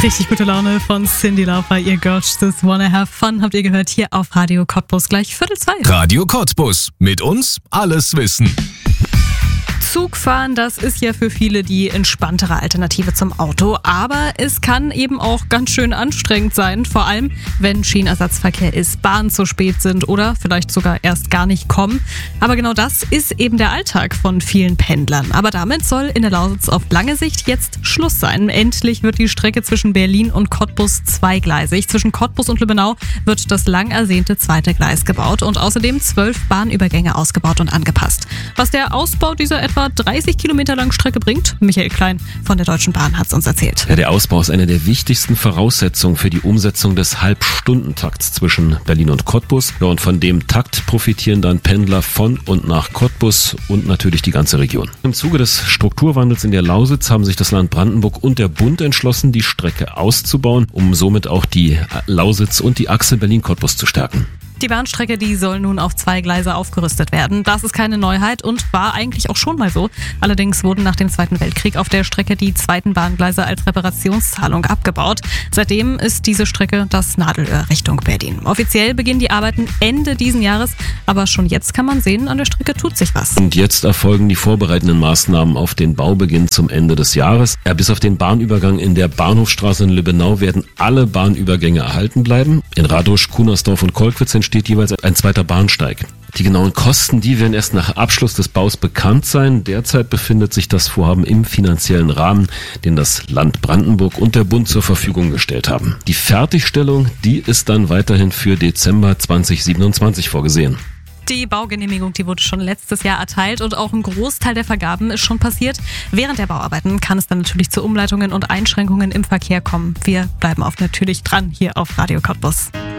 Richtig gute Laune von Cyndi Lauper, ihr Girls Just Wanna Have Fun, habt ihr gehört hier auf Radio Cottbus, gleich 1:45. Radio Cottbus, mit uns alles wissen. Zugfahren, das ist ja für viele die entspanntere Alternative zum Auto, aber es kann eben auch ganz schön anstrengend sein, vor allem wenn Schienenersatzverkehr ist, Bahnen zu spät sind oder vielleicht sogar erst gar nicht kommen. Aber genau das ist eben der Alltag von vielen Pendlern. Aber damit soll in der Lausitz auf lange Sicht jetzt Schluss sein. Endlich wird die Strecke zwischen Berlin und Cottbus zweigleisig. Zwischen Cottbus und Lübbenau wird das lang ersehnte zweite Gleis gebaut und außerdem 12 Bahnübergänge ausgebaut und angepasst. Was der Ausbau dieser etwa 30 Kilometer langen Strecke bringt, Michael Klein von der Deutschen Bahn hat es uns erzählt. Ja, der Ausbau ist eine der wichtigsten Voraussetzungen für die Umsetzung des Halbstundentakts zwischen Berlin und Cottbus. Ja, und von dem Takt profitieren dann Pendler von und nach Cottbus und natürlich die ganze Region. Im Zuge des Strukturwandels in der Lausitz haben sich das Land Brandenburg und der Bund entschlossen, die Strecke auszubauen, um somit auch die Lausitz und die Achse Berlin-Cottbus zu stärken. Die Bahnstrecke, die soll nun auf 2 Gleise aufgerüstet werden. Das ist keine Neuheit und war eigentlich auch schon mal so. Allerdings wurden nach dem Zweiten Weltkrieg auf der Strecke die zweiten Bahngleise als Reparationszahlung abgebaut. Seitdem ist diese Strecke das Nadelöhr Richtung Berlin. Offiziell beginnen die Arbeiten Ende diesen Jahres, aber schon jetzt kann man sehen, an der Strecke tut sich was. Und jetzt erfolgen die vorbereitenden Maßnahmen auf den Baubeginn zum Ende des Jahres. Ja, bis auf den Bahnübergang in der Bahnhofstraße in Lübbenau werden alle Bahnübergänge erhalten bleiben. In Radosch, Kunersdorf und Kolkwitz entsteht jeweils ein zweiter Bahnsteig. Die genauen Kosten, die werden erst nach Abschluss des Baus bekannt sein. Derzeit befindet sich das Vorhaben im finanziellen Rahmen, den das Land Brandenburg und der Bund zur Verfügung gestellt haben. Die Fertigstellung, die ist dann weiterhin für Dezember 2027 vorgesehen. Die Baugenehmigung, die wurde schon letztes Jahr erteilt und auch ein Großteil der Vergaben ist schon passiert. Während der Bauarbeiten kann es dann natürlich zu Umleitungen und Einschränkungen im Verkehr kommen. Wir bleiben auch natürlich dran hier auf Radio Cottbus.